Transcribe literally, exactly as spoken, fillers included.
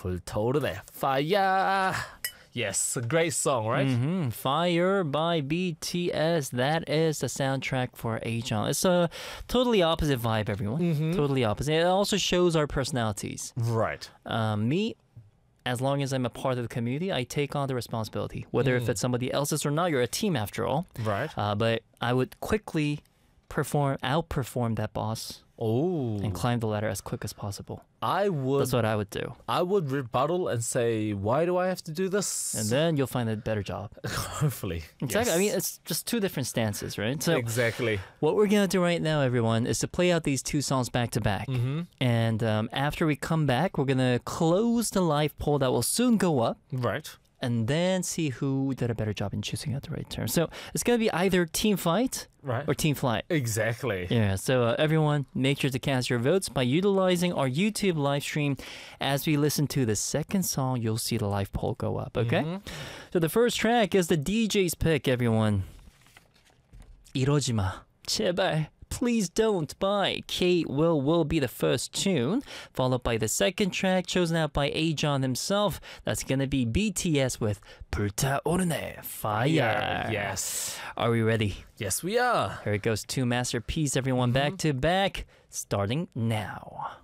불타오르네. Fire. Yes, a great song, right? Mm-hmm. Fire by B T S. That is the soundtrack for Ajeon. It's a totally opposite vibe, everyone. Mm-hmm. Totally opposite. It also shows our personalities. Right. Um, me, as long as I'm a part of the community, I take on the responsibility. Whether Mm. if it's somebody else's or not, you're a team after all. Right. Uh, but I would quickly perform, outperform that boss Oh. and climb the ladder as quick as possible. I would That's what I would do. I would rebuttal and say, why do I have to do this? And then you'll find a better job. Hopefully. Exactly. Yes. I mean, it's just two different stances, right? So exactly. what we're going to do right now, everyone, is to play out these two songs back to back. Mm-hmm. And um, after we come back, we're going to close the live poll that will soon go up. Right. And then see who did a better job in choosing out the right term. So it's going to be either team fight Right. or team flight. Exactly. Yeah, so uh, everyone, make sure to cast your votes by utilizing our YouTube live stream. As we listen to the second song, you'll see the live poll go up, okay? Mhm. So the first track is the D J's pick, everyone. 이러지 마, 제발. Please Don't by Kate Will will be the first tune, followed by the second track chosen out by Ajeon himself. That's gonna be B T S with 불타오르네, Fire. Yes. Are we ready? Yes, we are. Here it goes, two masterpiece, everyone, back to back, starting now.